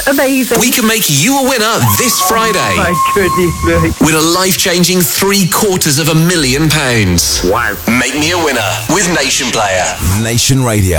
Amazing. We can make you a winner this Friday. My goodness me. With a life-changing £750,000. Wow. Make me a winner with Nation Player. Nation Radio.